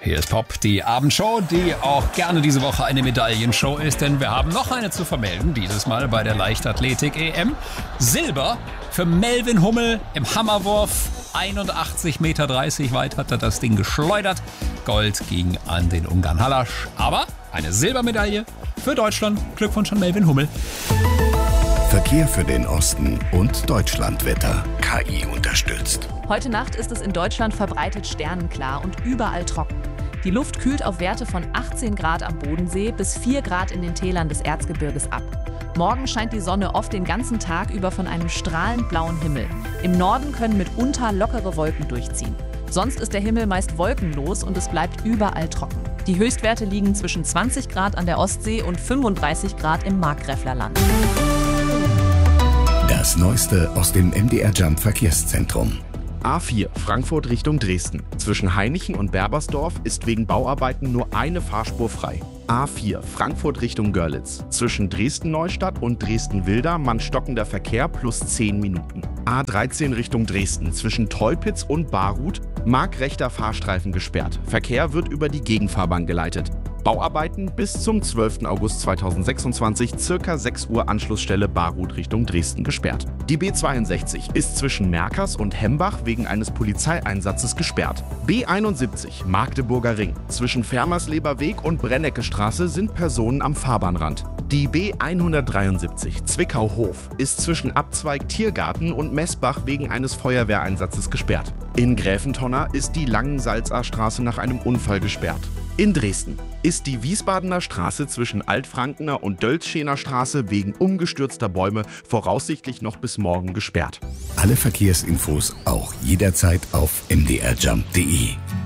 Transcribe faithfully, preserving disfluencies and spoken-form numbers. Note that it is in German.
Hier ist Pop, die Abendshow, die auch gerne diese Woche eine Medaillenshow ist, denn wir haben noch eine zu vermelden, dieses Mal bei der Leichtathletik-E M. Silber für Melvin Hummel im Hammerwurf. einundachtzig Komma dreißig Meter weit hat er das Ding geschleudert. Gold ging an den Ungarn Halasch, aber eine Silbermedaille für Deutschland. Glückwunsch an Melvin Hummel. Verkehr für den Osten und Deutschlandwetter. K I unterstützt. Heute Nacht ist es in Deutschland verbreitet sternenklar und überall trocken. Die Luft kühlt auf Werte von achtzehn Grad am Bodensee bis vier Grad in den Tälern des Erzgebirges ab. Morgen scheint die Sonne oft den ganzen Tag über von einem strahlend blauen Himmel. Im Norden können mitunter lockere Wolken durchziehen. Sonst ist der Himmel meist wolkenlos und es bleibt überall trocken. Die Höchstwerte liegen zwischen zwanzig Grad an der Ostsee und fünfunddreißig Grad im Markgräflerland. Das Neueste aus dem M D R Jump Verkehrszentrum. A vier Frankfurt Richtung Dresden. Zwischen Hainichen und Berbersdorf ist wegen Bauarbeiten nur eine Fahrspur frei. A vier Frankfurt Richtung Görlitz. Zwischen Dresden-Neustadt und Dresden-Wilder mannstockender Verkehr plus zehn Minuten. A dreizehn Richtung Dresden. Zwischen Teupitz und Barut markrechter Fahrstreifen gesperrt. Verkehr wird über die Gegenfahrbahn geleitet. Bauarbeiten bis zum zwölften August zweitausendsechsundzwanzig, circa sechs Uhr Anschlussstelle Barut Richtung Dresden gesperrt. Die B zweiundsechzig ist zwischen Merkers und Hembach wegen eines Polizeieinsatzes gesperrt. B einundsiebzig Magdeburger Ring. Zwischen Fermersleberweg und Brennecke-Straße sind Personen am Fahrbahnrand. Die B hundertdreiundsiebzig Zwickau-Hof ist zwischen Abzweig Tiergarten und Messbach wegen eines Feuerwehreinsatzes gesperrt. In Gräfentonner ist die Langensalza Straße nach einem Unfall gesperrt. In Dresden ist die Wiesbadener Straße zwischen Altfrankener und Dölzschener Straße wegen umgestürzter Bäume voraussichtlich noch bis morgen gesperrt. Alle Verkehrsinfos auch jederzeit auf m d r jump punkt d e.